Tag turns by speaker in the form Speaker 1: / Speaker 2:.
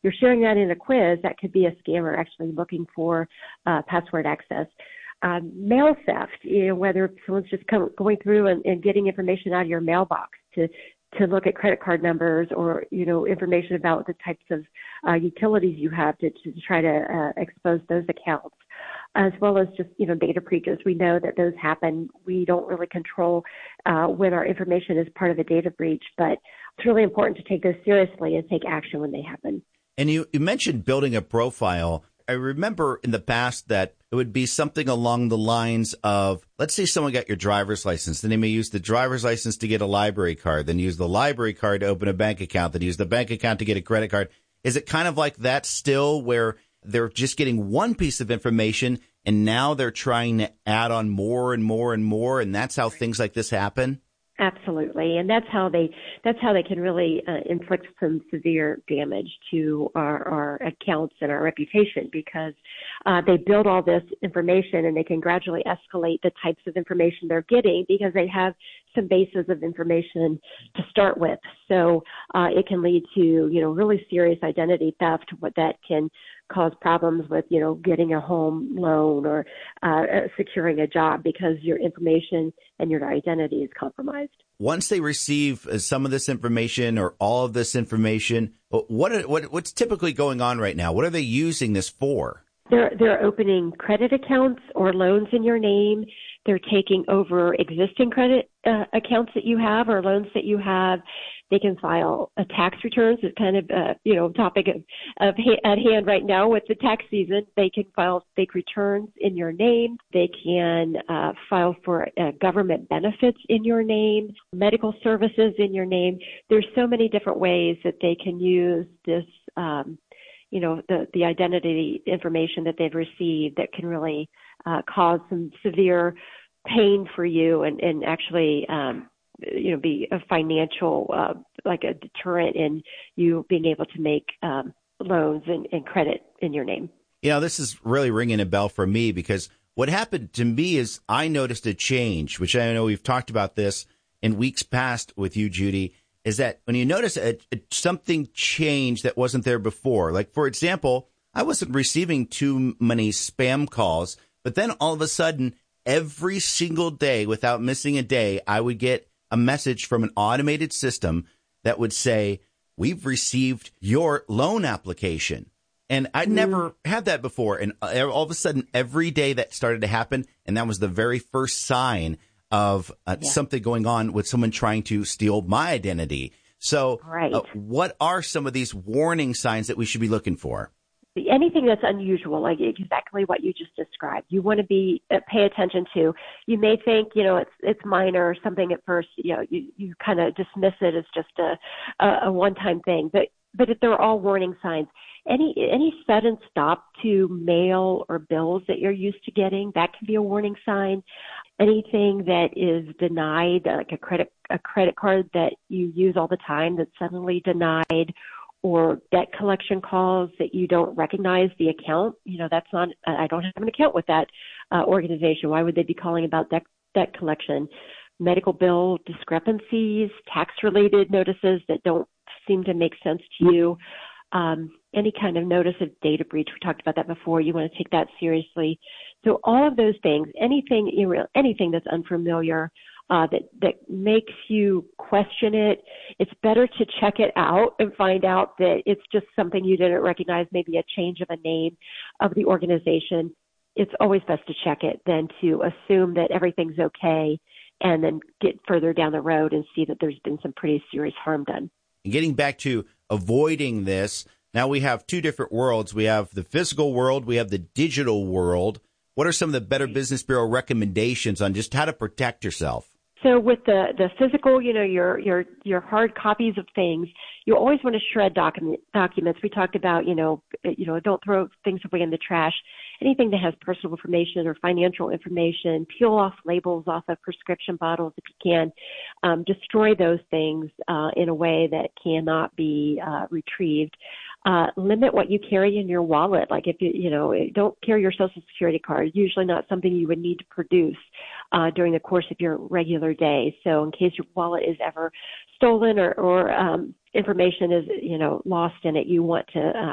Speaker 1: you're sharing that in a quiz, that could be a scammer actually looking for password access. Mail theft, whether someone's just going through and getting information out of your mailbox to look at credit card numbers or, information about the types of utilities you have to try to expose those accounts, as well as just, data breaches. We know that those happen. We don't really control when our information is part of a data breach, but it's really important to take those seriously and take action when they happen.
Speaker 2: And you mentioned building a profile. I remember in the past that it would be something along the lines of, let's say someone got your driver's license, then they may use the driver's license to get a library card, then use the library card to open a bank account, then use the bank account to get a credit card. Is it kind of like that still, where they're just getting one piece of information and now they're trying to add on more and more and more, and that's how things like this happen?
Speaker 1: Absolutely, and that's how they can really inflict some severe damage to our accounts and our reputation, because they build all this information and they can gradually escalate the types of information they're getting because they have some bases of information to start with. So it can lead to really serious identity theft. What that can cause problems with getting a home loan or securing a job because your information and your identity is compromised.
Speaker 2: Once they receive some of this information or all of this information, what's typically going on right now? What are they using this for?
Speaker 1: They're opening credit accounts or loans in your name. They're taking over existing credit accounts that you have or loans that you have. They can file tax returns. It's kind of topic at hand right now with the tax season. They can file fake returns in your name. They can file for government benefits in your name, medical services in your name. There's so many different ways that they can use this, the identity information that they've received that can really cause some severe pain for you and actually be a financial, like a deterrent in you being able to make loans and credit in your name.
Speaker 2: This is really ringing a bell for me, because what happened to me is I noticed a change, which I know we've talked about this in weeks past with you, Judy, is that when you notice something changed that wasn't there before. Like, for example, I wasn't receiving too many spam calls, but then all of a sudden, every single day without missing a day, I would get a message from an automated system that would say, "We've received your loan application." And I'd never had that before. And all of a sudden, every day that started to happen, and that was the very first sign of something going on with someone trying to steal my identity. So what are some of these warning signs that we should be looking for?
Speaker 1: Anything that's unusual, like exactly what you just described, you want to pay attention to. You may think, it's minor or something at first. You kind of dismiss it as just a one-time thing, but they're all warning signs. Any sudden stop to mail or bills that you're used to getting, that can be a warning sign. Anything that is denied, like a credit card that you use all the time that's suddenly denied, or debt collection calls that you don't recognize the account. That's not, I don't have an account with that organization. Why would they be calling about debt collection? Medical bill discrepancies, tax-related notices that don't seem to make sense to you. Any kind of notice of data breach. We talked about that before. You want to take that seriously. So all of those things, anything that's unfamiliar, that makes you question it, it's better to check it out and find out that it's just something you didn't recognize, maybe a change of a name of the organization. It's always best to check it than to assume that everything's okay and then get further down the road and see that there's been some pretty serious harm done.
Speaker 2: Getting back to avoiding this, now we have two different worlds. We have the physical world, we have the digital world. What are some of the Better Business Bureau recommendations on just how to protect yourself?
Speaker 1: So with the physical, your hard copies of things, you always want to shred documents. We talked about, don't throw things away in the trash. Anything that has personal information or financial information, peel off labels off of prescription bottles if you can. Destroy those things in a way that cannot be retrieved. Limit what you carry in your wallet. Like if don't carry your Social Security card. Usually not something you would need to produce during the course of your regular day. So in case your wallet is ever stolen or information is lost in it, you want to